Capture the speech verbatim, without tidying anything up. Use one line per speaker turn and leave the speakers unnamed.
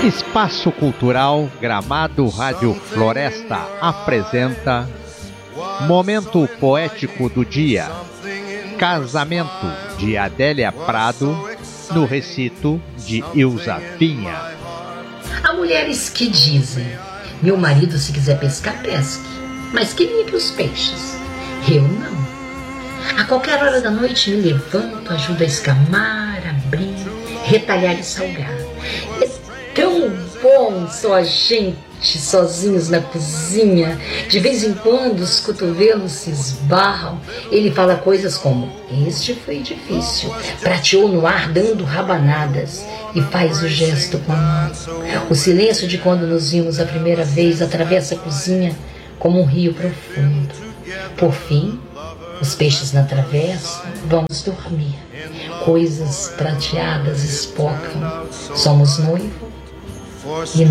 Espaço Cultural Gramado Rádio Floresta apresenta Momento Poético do Dia. Casamento, de Adélia Prado, no recito de Ilza Pinha.
Há mulheres que dizem: meu marido, se quiser pescar, pesque, mas que limpe os peixes. Eu não. A qualquer hora da noite me levanto, ajudo a escamar, abrir, retalhar e salgar. É tão bom só a gente sozinhos na cozinha. De vez em quando os cotovelos se esbarram. Ele fala coisas como: este foi difícil. Prateou no ar dando rabanadas e faz o gesto com a mão. O silêncio de quando nos vimos a primeira vez atravessa a cozinha como um rio profundo. Por fim, os peixes na travessa, vamos dormir. Coisas prateadas espocam. Somos noivo e